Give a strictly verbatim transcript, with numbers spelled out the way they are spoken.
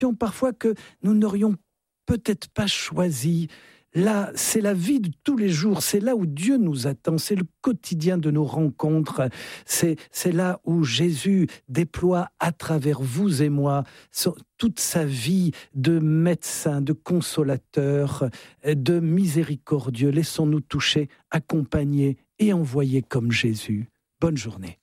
parfois que nous n'aurions peut-être pas choisi. Là, c'est la vie de tous les jours, c'est là où Dieu nous attend, c'est le quotidien de nos rencontres, c'est, c'est là où Jésus déploie à travers vous et moi son, toute sa vie de médecin, de consolateur, de miséricordieux. Laissons-nous toucher, accompagner et envoyer comme Jésus. Bonne journée.